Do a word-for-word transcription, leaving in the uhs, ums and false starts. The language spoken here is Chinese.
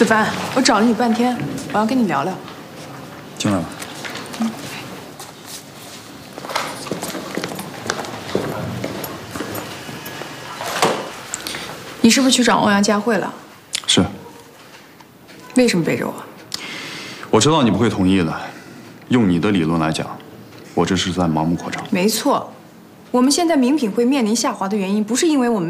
子凡，我找了你半天，我要跟你聊聊。 进来吧。嗯。 你是不是去找欧阳佳慧了？ 是。 为什么背着我？ 我知道你不会同意的。用你的理论来讲，我这是在盲目扩张。 没错，我们现在名品会面临下滑的原因，不是因为我们。